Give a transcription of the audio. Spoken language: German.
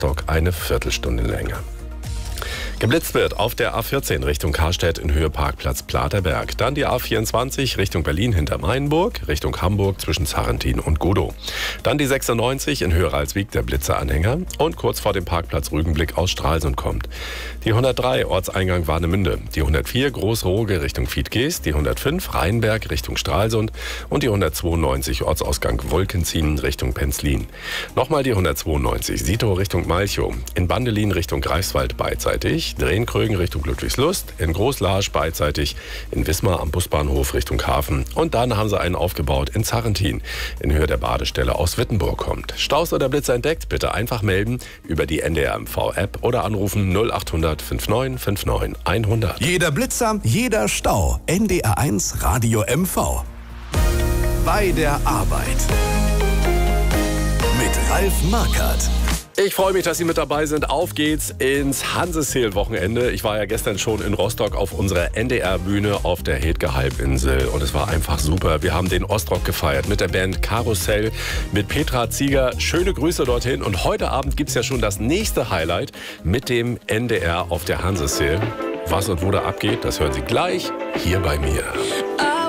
Rostock eine Viertelstunde länger. Geblitzt wird auf der A14 Richtung Karstedt in Höhe Parkplatz Platerberg. Dann die A24 Richtung Berlin hinter Mainburg, Richtung Hamburg zwischen Sarrentin und Godow. Dann die 96 in Höhe Ralswiek, der Blitzeranhänger. Und kurz vor dem Parkplatz Rügenblick aus Stralsund kommt. Die 103 Ortseingang Warnemünde. Die 104 Großroge Richtung Fiedgeest. Die 105 Rheinberg Richtung Stralsund. Und die 192 Ortsausgang Wolkenzien Richtung Penzlin. Nochmal die 192 Sito Richtung Malchow. In Bandelin Richtung Greifswald beidseitig. Drehenkrögen Richtung Ludwigslust, in Großlarsch beidseitig, in Wismar am Busbahnhof Richtung Hafen. Und dann haben sie einen aufgebaut in Zarrentin, in Höhe der Badestelle aus Wittenburg kommt. Staus oder Blitzer entdeckt? Bitte einfach melden über die NDR MV-App oder anrufen 0800 59 59 100. Jeder Blitzer, jeder Stau. NDR1 Radio MV. Bei der Arbeit. Mit Ralf Markert. Ich freue mich, dass Sie mit dabei sind. Auf geht's ins Hanseseel-Wochenende. Ich war ja gestern schon in Rostock auf unserer NDR-Bühne auf der Hedge Halbinsel und es war einfach super. Wir haben den Ostrock gefeiert mit der Band Karussell, mit Petra Zieger. Schöne Grüße dorthin und heute Abend gibt's ja schon das nächste Highlight mit dem NDR auf der Hanseseel. Was und wo da abgeht, das hören Sie gleich hier bei mir.